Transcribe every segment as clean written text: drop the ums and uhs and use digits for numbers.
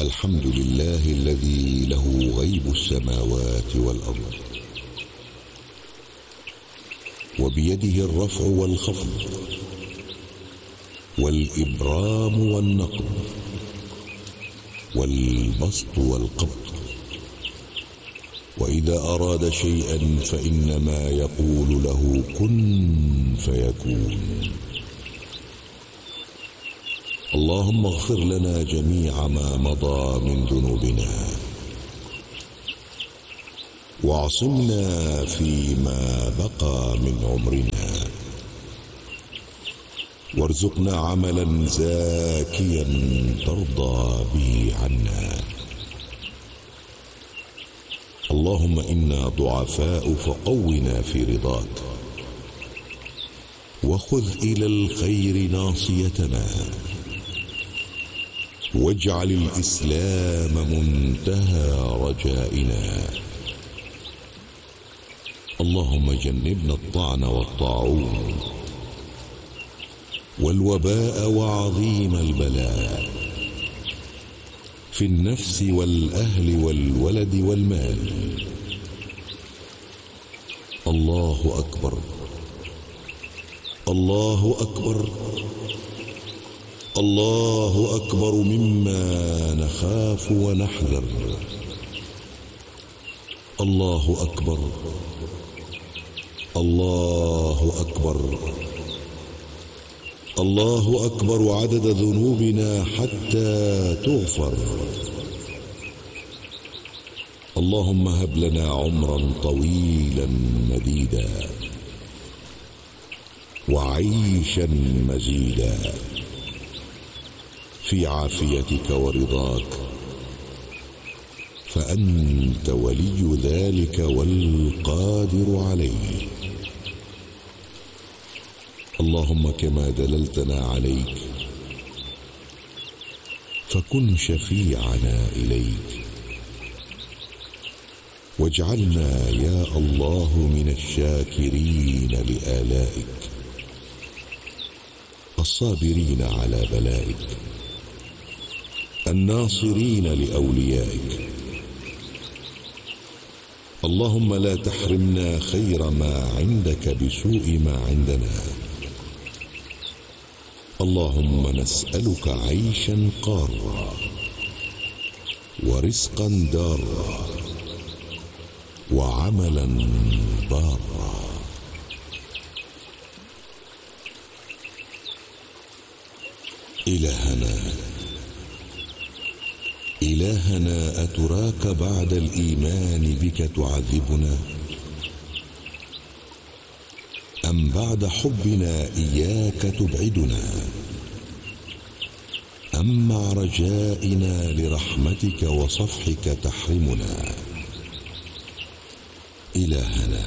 الحمد لله الذي له غيب السماوات والأرض، وبيده الرفع والخفض والإبرام والنقض والبسط والقبض، وإذا أراد شيئا فإنما يقول له كن فيكون. اللهم اغفر لنا جميع ما مضى من ذنوبنا، واعصمنا فيما بقى من عمرنا، وارزقنا عملا زاكيا ترضى به عنا. اللهم إنا ضعفاء فقونا في رضاك، وخذ إلى الخير ناصيتنا، واجعل الإسلام منتهى رجائنا. اللهم جنبنا الطعن والطاعون والوباء وعظيم البلاء في النفس والأهل والولد والمال. الله أكبر، الله أكبر، الله أكبر مما نخاف ونحذر. الله أكبر، الله أكبر، الله أكبر عدد ذنوبنا حتى تغفر. اللهم هب لنا عمرا طويلا مديدا، وعيشا مزيدا في عافيتك ورضاك، فأنت ولي ذلك والقادر عليه. اللهم كما دللتنا عليك فكن شفيعنا إليك، واجعلنا يا الله من الشاكرين لآلائك، الصابرين على بلائك، الناصرين لأوليائك. اللهم لا تحرمنا خير ما عندك بسوء ما عندنا. اللهم نسألك عيشا قارا، ورزقا دارا، وعملا بارا. إلهنا أتراك بعد الإيمان بك تعذبنا، أم بعد حبنا إياك تبعدنا، أم مع رجائنا لرحمتك وصفحك تحرمنا؟ إلهنا.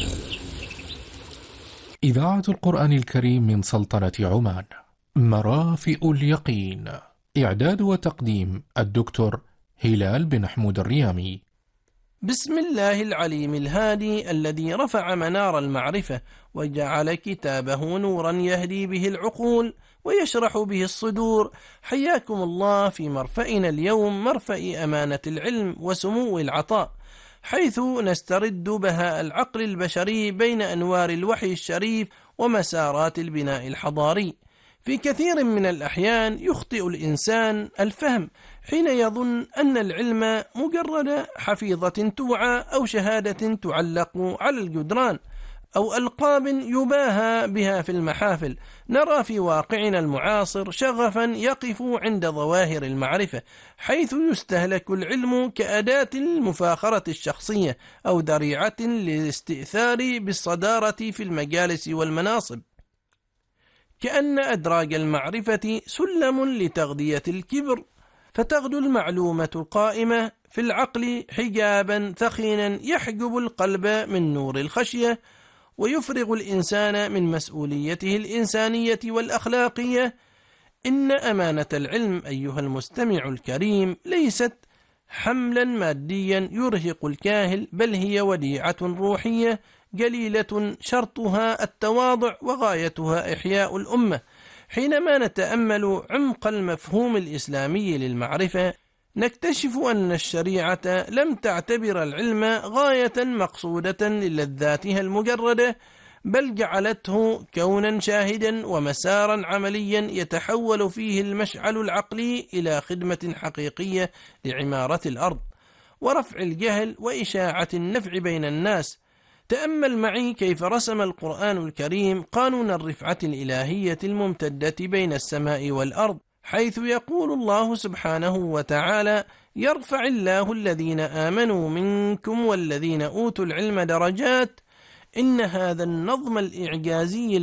إذاعة القرآن الكريم من سلطنة عمان، مرافئ اليقين. إعداد وتقديم الدكتور هلال بن حمود الريامي. بسم الله العليم الهادي الذي رفع منار المعرفة، وجعل كتابه نورا يهدي به العقول ويشرح به الصدور. حياكم الله في مرفأنا اليوم، مرفأ أمانة العلم وسمو العطاء، حيث نسترد بهاء العقل البشري بين أنوار الوحي الشريف ومسارات البناء الحضاري. في كثير من الأحيان يخطئ الإنسان الفهم حين يظن أن العلم مجرد حفيظة توعى أو شهادة تعلق على الجدران أو ألقاب يباهى بها في المحافل. نرى في واقعنا المعاصر شغفا يقف عند ظواهر المعرفة، حيث يستهلك العلم كأداة المفاخرة الشخصية أو ذريعة للاستئثار بالصدارة في المجالس والمناصب، كأن أدراج المعرفة سلم لتغذية الكبر، فتغدو المعلومة القائمة في العقل حجابا ثخينا يحجب القلب من نور الخشية، ويفرغ الإنسان من مسؤوليته الإنسانية والأخلاقية. إن أمانة العلم أيها المستمع الكريم ليست حملا ماديا يرهق الكاهل، بل هي وديعة روحية جليلة شرطها التواضع وغايتها إحياء الأمة. حينما نتأمل عمق المفهوم الإسلامي للمعرفة نكتشف أن الشريعة لم تعتبر العلم غاية مقصودة للذاتها المجردة، بل جعلته كونا شاهدا ومسارا عمليا يتحول فيه المشعل العقلي إلى خدمة حقيقية لعمارة الأرض ورفع الجهل وإشاعة النفع بين الناس. تأمل معي كيف رسم القرآن الكريم قانون الرفعة الإلهية الممتدة بين السماء والأرض، حيث يقول الله سبحانه وتعالى: يرفع الله الذين آمنوا منكم والذين أوتوا العلم درجات. إن هذا النظم الإعجازي